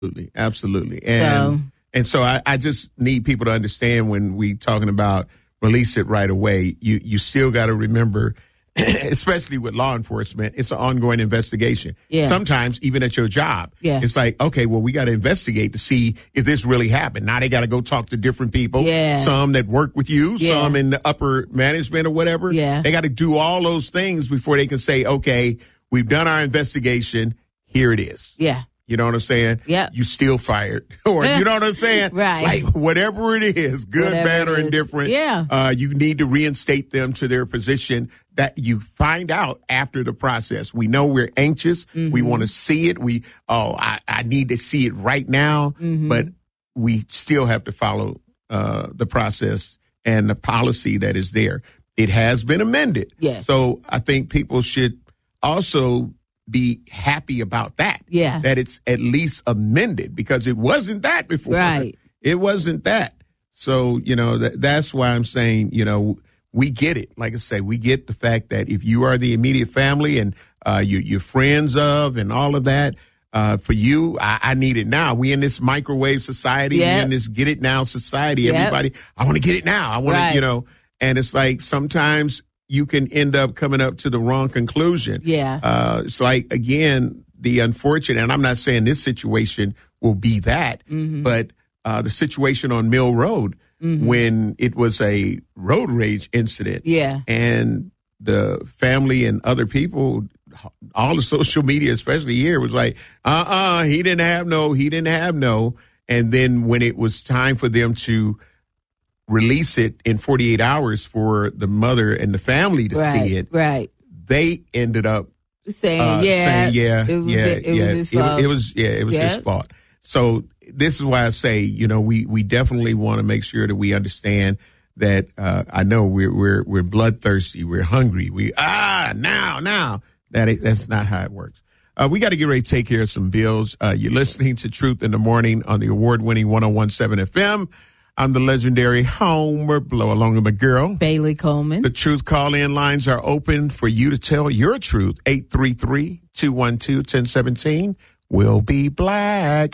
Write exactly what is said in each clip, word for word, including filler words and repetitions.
Absolutely, absolutely. And so, and so I, I just need people to understand when we talking about release it right away, you, you still got to remember, especially with law enforcement, it's an ongoing investigation. Yeah. Sometimes even at your job, yeah. it's like, okay, well, we got to investigate to see if this really happened. Now they got to go talk to different people, yeah. some that work with you, yeah. some in the upper management or whatever. Yeah. They got to do all those things before they can say, okay, we've done our investigation. Here it is. Yeah. You know what I'm saying? Yeah. You still fired. Or you know what I'm saying? Right. Like whatever it is, good, Whatever bad, or it is. indifferent. Yeah. Uh, you need to reinstate them to their position that you find out after the process. We know we're anxious. Mm-hmm. We want to see it. We, oh, I, I need to see it right now. Mm-hmm. But we still have to follow uh, the process and the policy that is there. It has been amended. Yes. So I think people should also be happy about that. Yeah. That it's at least amended, because it wasn't that before. Right. It wasn't that. So, you know, that, that's why I'm saying, you know, we get it. Like I say, we get the fact that if you are the immediate family and uh, you, you're friends of and all of that, uh, for you, I, I need it now. We in this microwave society. Yep. We in this get it now society. Yep. Everybody, I want to get it now. I want right. to, you know, and it's like sometimes you can end up coming up to the wrong conclusion. Yeah. Uh, it's like, again, the unfortunate, and I'm not saying this situation will be that, mm-hmm. but uh, the situation on Mill Road, mm-hmm. when it was a road rage incident. Yeah. And the family and other people, all the social media, especially here, was like, uh-uh, he didn't have no, he didn't have no. And then when it was time for them to release it in forty-eight hours for the mother and the family to right, see it, right. they ended up saying, uh, yeah, saying, yeah, it was, yeah, it, it yeah. was his fault. It, it was, yeah, it was yep. his fault. So this is why I say, you know, we, we definitely want to make sure that we understand that, uh, I know we're, we're, we're bloodthirsty. We're hungry. We, ah, now, now that it, that's not how it works. Uh, we got to get ready to take care of some bills. Uh, you're listening to Truth in the Morning on the award winning one oh one point seven F M. I'm the legendary Homer Blow, along with my girl, Bailey Coleman. The Truth call-in lines are open for you to tell your truth. eight three three, two one two, one oh one seven. We'll be black.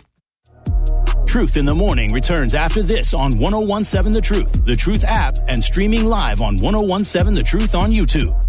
Truth in the Morning returns after this on one oh one point seven The Truth, The Truth app, and streaming live on one oh one point seven The Truth on YouTube.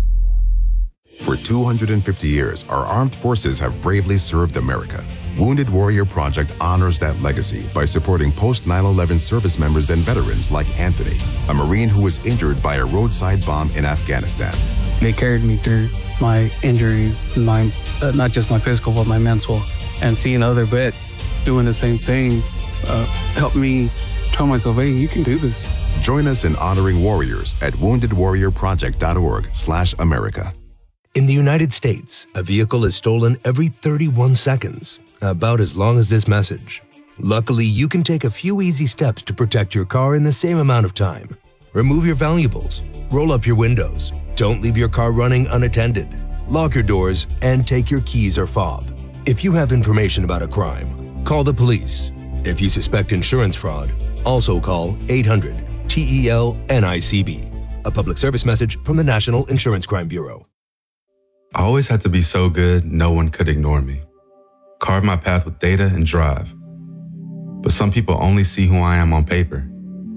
For two hundred fifty years, our armed forces have bravely served America. Wounded Warrior Project honors that legacy by supporting post nine eleven service members and veterans like Anthony, a Marine who was injured by a roadside bomb in Afghanistan. They carried me through my injuries, my uh, not just my physical, but my mental. And seeing other vets doing the same thing uh, helped me tell myself, hey, you can do this. Join us in honoring warriors at wounded warrior project dot org slash America. In the United States, a vehicle is stolen every thirty-one seconds. About as long as this message. Luckily, you can take a few easy steps to protect your car in the same amount of time. Remove your valuables, roll up your windows, don't leave your car running unattended, lock your doors, and take your keys or fob. If you have information about a crime, call the police. If you suspect insurance fraud, also call eight hundred T E L N I C B. A public service message from the National Insurance Crime Bureau. I always had to be so good, no one could ignore me. Carve my path with data and drive. But some people only see who I am on paper.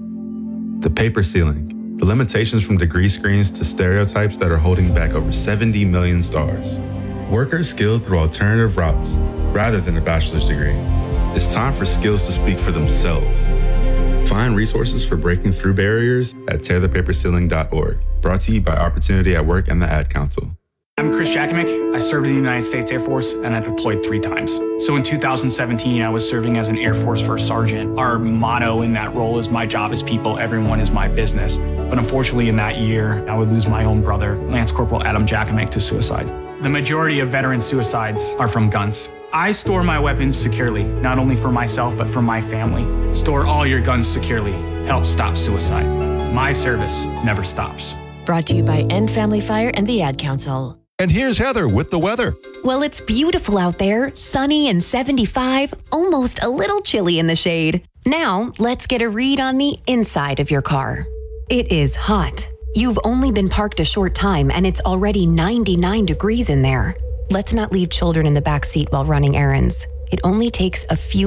The paper ceiling, the limitations from degree screens to stereotypes that are holding back over seventy million stars. Workers skilled through alternative routes rather than a bachelor's degree. It's time for skills to speak for themselves. Find resources for breaking through barriers at tear the paper ceiling dot org. Brought to you by Opportunity at Work and the Ad Council. I'm Chris Jakimick. I served in the United States Air Force and I deployed three times. So in two thousand seventeen, I was serving as an Air Force First Sergeant. Our motto in that role is my job is people, everyone is my business. But unfortunately in that year, I would lose my own brother, Lance Corporal Adam Jakimick, to suicide. The majority of veteran suicides are from guns. I store my weapons securely, not only for myself, but for my family. Store all your guns securely. Help stop suicide. My service never stops. Brought to you by End Family Fire and the Ad Council. And here's Heather with the weather. Well, it's beautiful out there, sunny and seventy-five, almost a little chilly in the shade. Now, let's get a read on the inside of your car. It is hot. You've only been parked a short time and it's already ninety-nine degrees in there. Let's not leave children in the back seat while running errands. It only takes a few